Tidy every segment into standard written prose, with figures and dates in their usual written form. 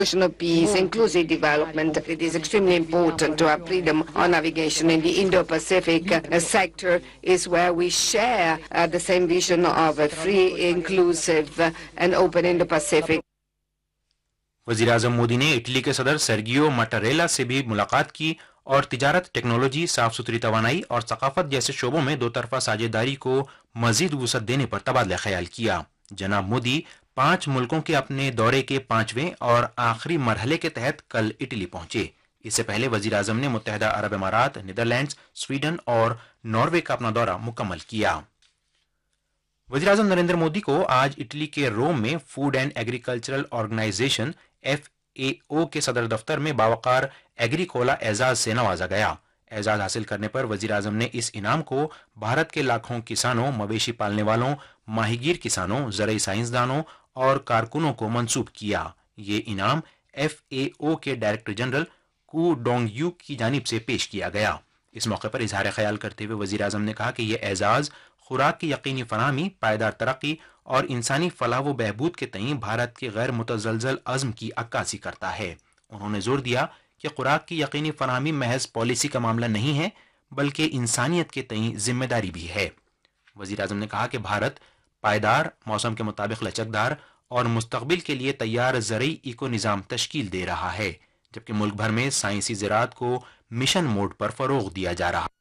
of peace, inclusive development. It is extremely important to have freedom of navigation in the Indo-Pacific sector is where we share the same vision of a free, inclusive and open Indo-Pacific. वज़ीर-ए-आज़म मोदी ने Italy के सदर Sergio मटारेला से भी मुलाकात की और तिजारत, टेक्नोलॉजी, साफ सुथरी तवानाई और सकाफत जैसे शोबों में दो तरफा साझेदारी को मजीद वुसअत देने पर तबादला ख्याल किया। जनाब मोदी 5 मुल्कों के अपने दौरे के 5वें और आखिरी मरहले के तहत कल इटली पहुंचे। इससे पहले वज़ीर आज़म ने मुत्तहिदा अरब अमारात, नीदरलैंड्स, स्वीडन और नॉर्वे का अपना दौरा मुकम्मल किया। वज़ीर आज़म नरेंद्र मोदी को आज इटली के रोम में food and agricultural organisation FAO के सदर दफ्तर में बावकार एग्रीकोला एजाज से नवाजा गया। एजाज हासिल करने पर वज़ीर आज़म ने इस इनाम को भारत के लाखों किसानों, मवेशी पालने वालों, माहीगीर किसानों, ज़रई साइंसदानों और कारकुनों को मंसूब किया। ये इनाम FAO के director general Koo Dong you की जानिब से पेश किया गया। इस मौके पर इजहार ख्याल करते हुए वज़ीर आज़म ने कहा कि यह एजाज खुराक की यकीनी फराहमी, पायदार तरक्की और इंसानी फलाह व बहबूद के तईं भारत के गैर मुतज़लज़ल अज़्म की अक्कासी करता है। उन्होंने जोर दिया कि खुराक की यकीनी फराहमी महज पॉलिसी का मामला नहीं है, बल्कि इंसानियत के तईं जिम्मेदारी भी है। वज़ीर आज़म ने कहा कि भारत पायदार, मौसम के मुताबिक लचकदार और मुस्तक़बिल के लिए तैयार ज़रई इको निज़ाम तश्कील दे रहा है, जबकि मुल्क भर में साइंसी ज़राअत को मिशन मोड पर फ़रोग़ दिया जा रहा है।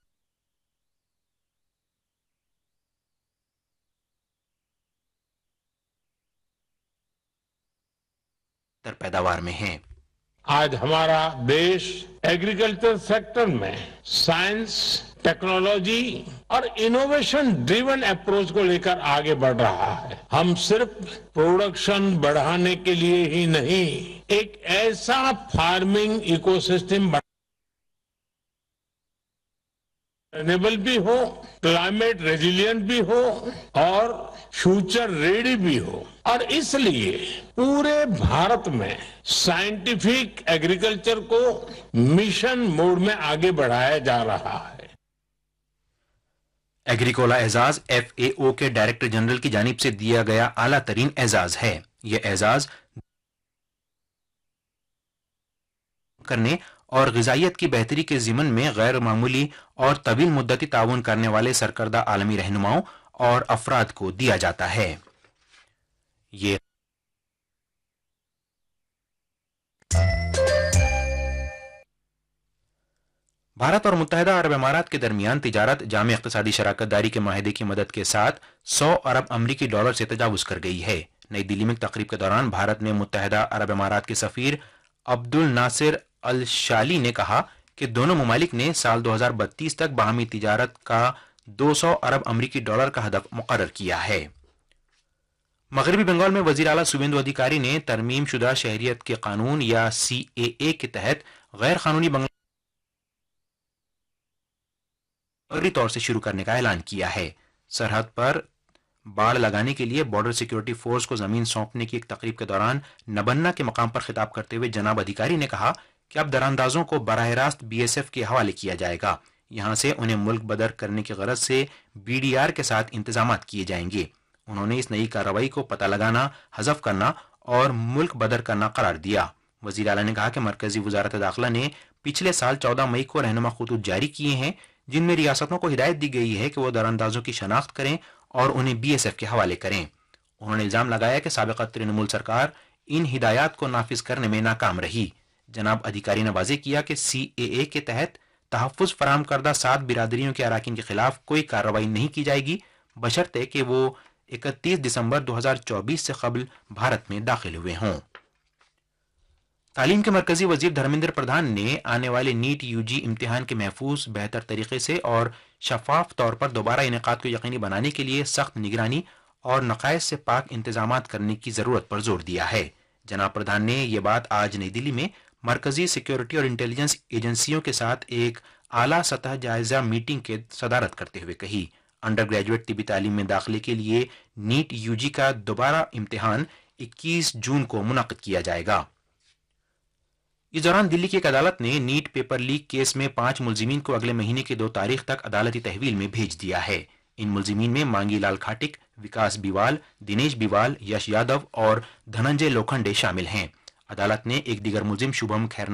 पैदावार में है। आज हमारा देश एग्रीकल्चर सेक्टर में साइंस, टेक्नोलॉजी और इनोवेशन ड्रिवन अप्रोच को लेकर आगे बढ़ रहा है। हम सिर्फ प्रोडक्शन बढ़ाने के लिए ही नहीं, एक ऐसा फार्मिंग इकोसिस्टम सस्टेनेबल भी हो, क्लाइमेट रेजिलिएंट भी हो और फ्यूचर रेडी भी हो, और इसलिए पूरे भारत में साइंटिफिक एग्रीकल्चर को मिशन मोड में आगे बढ़ाया जा रहा है। एग्रीकोला एजाज FAO के डायरेक्टर जनरल की जानिब से दिया गया आला तरीन एजाज है। यह एजाज करने और ग़िज़ाइयत की बेहतरी के ज़िमन में गैर मामूली और तवील मुद्दती ताउन करने वाले सरकर्दा आलमी रहनुमाओं और अफराद को दिया जाता है। ये भारत और मुत्तहिदा अरब अमारात के दरमियान तिजारत जामे इक़्तिसादी शराकत दारी के माहिदे की मदद के साथ 100 अरब अमरीकी डॉलर से तजावुज़ कर गई है। नई दिल्ली में तकरीब के दौरान भारत में मुत्तहिदा अरब अमारात के सफ़ीर अब्दुल नासिर अल शाली ने कहा कि दोनों ममालिक ने साल 2032 तक बाहमी तिजारत का 200 अरब अमरीकी डॉलर का हदफ मुकर्रर किया है। मगरबी बंगाल में वज़ीर आला शुवेंदु अधिकारी ने तरमीम शुदा शहरियत के कानून या CAA के तहत गैर कानूनी बंगला तौर से शुरू करने का ऐलान किया है। सरहद पर बाड़ लगाने के लिए बॉर्डर सिक्योरिटी फोर्स को जमीन सौंपने की एक तकरीब के दौरान नबन्ना के मकाम पर खिताब करते हुए जनाब अधिकारी ने कहा कि अब दरानदाजों को बराह रास्त BSF के हवाले किया जाएगा। यहां से उन्हें मुल्क बदर करने की गरज से BDR के साथ इंतजामात किए जाएंगे। उन्होंने इस नई कार्रवाई को पता लगाना, हज़फ करना और मुल्क बदर करना करार दिया। वज़ीर आला ने कहा कि मरकजी वज़ारत दाखिला ने पिछले साल 14 मई को रहनुमा खतूत जारी किए हैं, जिनमें रियासतों को हिदायत दी गई है कि वो दरानदाजों की शनाख्त करें और उन्हें BSF के हवाले करें। उन्होंने इल्ज़ाम लगाया कि साबिक़ा तृणमूल सरकार इन हिदायत को नाफिज करने में नाकाम रही। जनाब अधिकारी ने वाज़ेह किया कि CAA के तहत तहफ़्फ़ुज़ फराहम करदा 7 बिरादरियों के अराकीन के खिलाफ कोई कार्रवाई नहीं की जाएगी, बशर्ते कि वो 31 दिसंबर 2024 से कबल भारत में दाखिल हुए हों। तालीम के मरकजी वजीर धर्मेंद्र प्रधान ने आने वाले नीट UG इम्तिहान के महफूज, बेहतर तरीके से और शफाफ तौर पर दोबारा इनेकाद को यकीनी बनाने के लिए सख्त निगरानी और नक़ाइस से पाक इंतजामात करने की ज़रूरत पर जोर दिया है। जनाब प्रधान ने यह बात आज नई दिल्ली में मरकजी सिक्योरिटी और इंटेलिजेंस एजेंसियों के साथ एक आला सतह जायजा मीटिंग के सदारत करते हुए कही। अंडर ग्रेजुएट तिबी तालीम में दाखिले के लिए नीट UG का दोबारा इम्तिहान 21 जून को मुनक़िद किया जाएगा। इस दौरान दिल्ली की एक अदालत ने नीट पेपर लीक केस में 5 मुलजिमीन को अगले महीने की 2 तारीख तक अदालती तहवील में भेज दिया है। इन मुलजिमीन में मांगी लाल खाटिक, विकास बिवाल, दिनेश बिवाल, यश यादव और धनंजय लोखंडे शामिल हैं। عدالت نے ایک دیگر ملزم شبھم خیرنار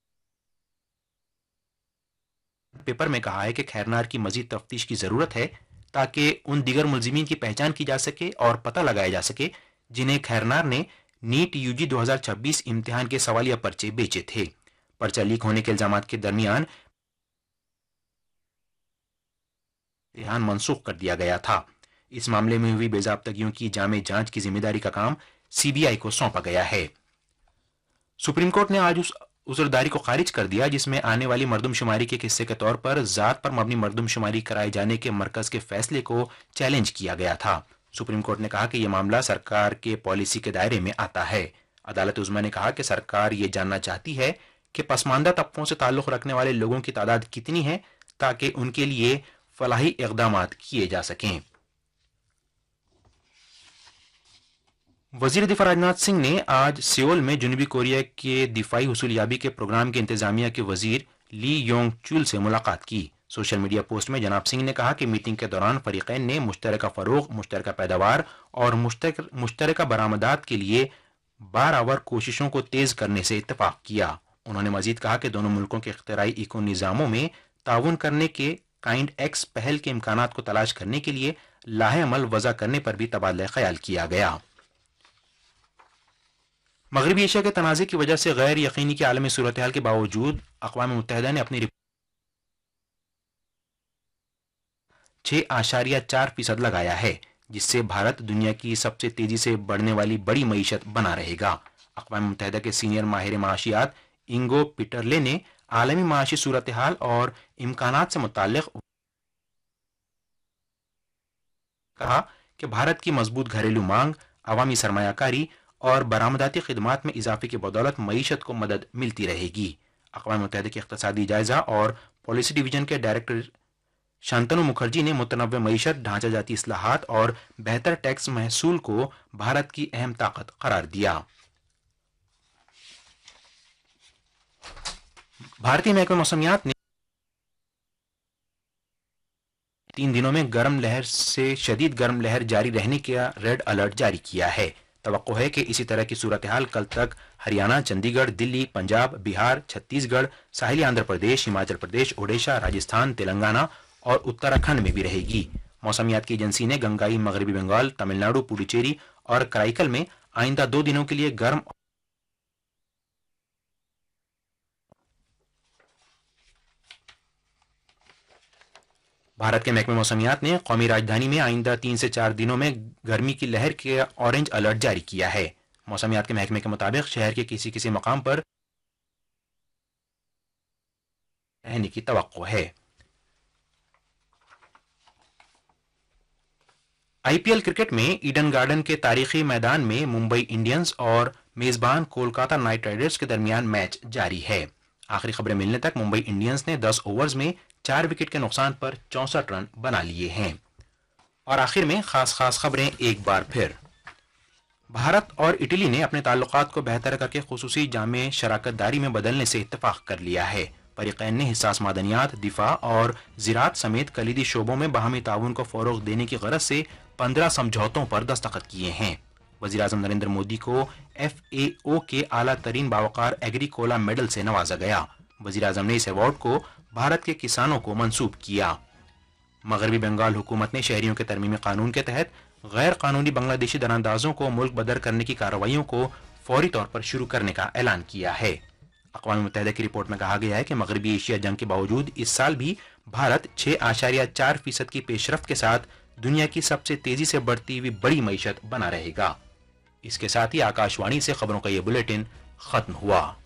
پیپر میں کہا ہے کہ خیرنار کی مزید تفتیش کی ضرورت ہے تاکہ ان دیگر ملزمین کی پہچان کی جا سکے اور پتہ لگایا جا سکے جنہیں خیرنار نے نیٹ یو جی 2026 امتحان کے سوالیہ پرچے بیچے تھے۔ پرچہ لیک ہونے کے الزامات کے درمیان امتحان منسوخ کر دیا گیا تھا۔ اس معاملے میں ہوئی بے ضابطگیوں کی جامع جانچ کی ذمہ داری کا کام سی بی آئی کو سونپا گیا ہے۔ سپریم کورٹ نے آج اس عذرداری کو خارج کر دیا جس میں آنے والی مردم شماری کے حصے کے طور پر ذات پر مبنی مردم شماری کرائے جانے کے مرکز کے فیصلے کو چیلنج کیا گیا تھا۔ سپریم کورٹ نے کہا کہ یہ معاملہ سرکار کے پالیسی کے دائرے میں آتا ہے۔ عدالت عظمیٰ نے کہا کہ سرکار یہ جاننا چاہتی ہے کہ پسماندہ طبقوں سے تعلق رکھنے والے لوگوں کی تعداد کتنی ہے تاکہ ان کے لیے فلاحی اقدامات کیے جا سکیں۔ وزیر دفاع راجناتھ سنگھ نے آج سیول میں جنوبی کوریا کے دفاعی حصولیابی کے پروگرام کے انتظامیہ کے وزیر لی یونگ چول سے ملاقات کی۔ سوشل میڈیا پوسٹ میں جناب سنگھ نے کہا کہ میٹنگ کے دوران فریقین نے مشترکہ فروغ، مشترکہ پیداوار اور مشترکہ برآمدات کے لیے بارآور کوششوں کو تیز کرنے سے اتفاق کیا۔ انہوں نے مزید کہا کہ دونوں ملکوں کے اختراعی ایکو نظاموں میں تعاون کرنے کے کائنڈ ایکس پہل کے امکانات کو تلاش کرنے کے لیے لاہ عمل وضع کرنے پر بھی تبادلہ خیال کیا گیا۔ مغربی ایشیا کے تنازع کی وجہ سے غیر یقینی کی عالمی صورتحال کے باوجود اقوام متحدہ نے اپنی 6.4% لگایا ہے، جس سے بھارت دنیا کی سب سے تیزی سے بڑھنے والی بڑی معیشت بنا رہے گا۔ اقوام متحدہ کے سینئر ماہر معاشیات انگو پیٹرلے نے عالمی معاشی صورتحال اور امکانات سے متعلق کہا کہ بھارت کی مضبوط گھریلو مانگ، عوامی سرمایہ کاری اور برآمداتی خدمات میں اضافے کی بدولت معیشت کو مدد ملتی رہے گی۔ اقوام متحدہ کے اقتصادی جائزہ اور پالیسی ڈویژن کے ڈائریکٹر شانتنو مکھرجی نے متنوع معیشت، ڈھانچہ جاتی اصلاحات اور بہتر ٹیکس محصول کو بھارت کی اہم طاقت قرار دیا۔ بھارتی محکمہ موسمیات نے 3 دنوں میں گرم لہر سے شدید گرم لہر جاری رہنے کا ریڈ الرٹ جاری کیا ہے۔ توقع ہے کہ اسی طرح کی صورتحال کل تک ہریانہ، چندی گڑھ، دلی، پنجاب، بہار، چھتیس گڑھ، ساحلی آندھرا پردیش، ہماچل پردیش، اوڈیشہ، راجستھان، تلنگانہ اور اتراکھنڈ میں بھی رہے گی۔ موسمیات کی ایجنسی نے گنگائی، مغربی بنگال، تمل ناڈو، پڈوچیری اور کرائیکل میں آئندہ 2 دنوں کے لیے گرم بھارت کے محکمہ موسمیات نے قومی راجدھانی میں آئندہ 3 سے 4 دنوں میں گرمی کی لہر کے اورنج الرٹ جاری کیا ہے۔ موسمیات کے محکمے کے مطابق شہر کے کسی مقام پر رہنے کی توقع ہے۔ آئی پی ایل کرکٹ میں ایڈن گارڈن کے تاریخی میدان میں ممبئی انڈینز اور میزبان کولکاتہ نائٹ رائڈرز کے درمیان میچ جاری ہے۔ آخری خبریں ملنے تک ممبئی انڈینز نے 10 اوورز میں 4 وکٹ کے نقصان پر 64 رن بنا لیے ہیں۔ اور آخر میں خاص خبریں ایک بار پھر۔ بھارت اور اٹلی نے اپنے تعلقات کو بہتر کر کے خصوصی جامع شراکت داری میں بدلنے سے اتفاق کر لیا ہے۔ فریقین نے حساس معدنیات، دفاع اور زراعت سمیت کلیدی شعبوں میں باہمی تعاون کو فروغ دینے کی غرض سے 15 سمجھوتوں پر دستخط کیے ہیں۔ وزیر اعظم نریندر مودی کو ایف اے او کے اعلیٰ ترین باوقار ایگریکولا میڈل سے نوازا گیا۔ وزیر اعظم نے اس ایوارڈ کو بھارت کے کسانوں کو منسوب کیا۔ مغربی بنگال حکومت نے شہریوں کے ترمیمی قانون کے تحت غیر قانونی بنگلہ دیشی دراندازوں کو ملک بدر کرنے کی کارروائیوں کو فوری طور پر شروع کرنے کا اعلان کیا ہے۔ اقوام متحدہ کی رپورٹ میں کہا گیا ہے کہ مغربی ایشیا جنگ کے باوجود اس سال بھی بھارت 6.4% کی پیش رفت کے ساتھ دنیا کی سب سے تیزی سے بڑھتی ہوئی بڑی معیشت بنا رہے گا۔ اس کے ساتھ ہی آکاش وانی سے خبروں کا یہ بلیٹن ختم ہوا۔